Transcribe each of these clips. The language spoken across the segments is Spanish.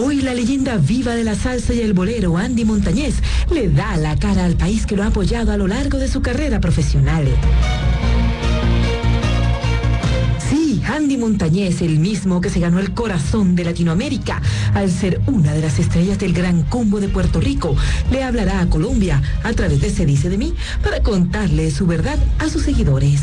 Hoy la leyenda viva de la salsa y el bolero, Andy Montañez, le da la cara al país que lo ha apoyado a lo largo de su carrera profesional. Sí, Andy Montañez, el mismo que se ganó el corazón de Latinoamérica al ser una de las estrellas del Gran Combo de Puerto Rico, le hablará a Colombia a través de Se Dice de Mí para contarle su verdad a sus seguidores.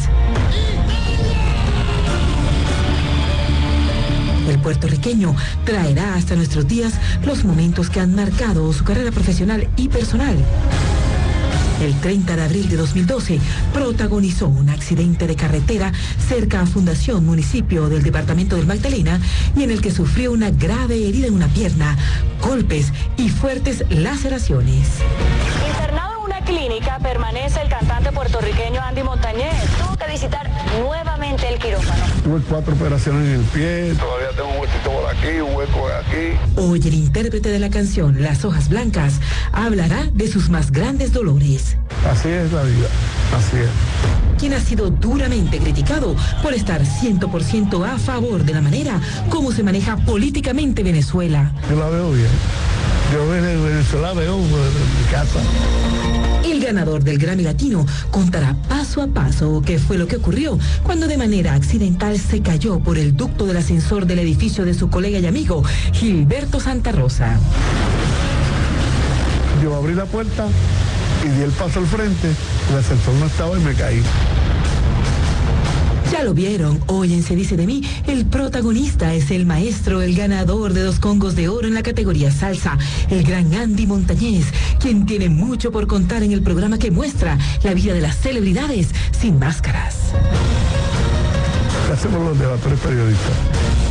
El puertorriqueño traerá hasta nuestros días los momentos que han marcado su carrera profesional y personal. El 30 de abril de 2012 protagonizó un accidente de carretera cerca a Fundación, municipio del departamento del Magdalena, y en el que sufrió una grave herida en una pierna, golpes y fuertes laceraciones. Internado en una clínica permanece el cantante puertorriqueño Andy Montañez. Tuvo que visitar nuevamente el quirófano. Tuve 4 operaciones en el pie, todavía tengo un huequito por aquí, un hueco aquí. Hoy el intérprete de la canción Las Hojas Blancas hablará de sus más grandes dolores. Así es la vida, así es. Quien ha sido duramente criticado por estar 100% a favor de la manera como se maneja políticamente Venezuela. Yo la veo bien. Yo en Venezuela veo en mi casa. El ganador del Grammy Latino contará paso a paso qué fue lo que ocurrió cuando de manera accidental se cayó por el ducto del ascensor del edificio de su colega y amigo Gilberto Santa Rosa. Yo abrí la puerta y di el paso al frente, el ascensor no estaba y me caí. Ya lo vieron, hoy en Se Dice de Mí, el protagonista es el maestro, el ganador de 2 Congos de Oro en la categoría salsa, el gran Andy Montañez, quien tiene mucho por contar en el programa que muestra la vida de las celebridades sin máscaras. Gracias por los debates periodistas.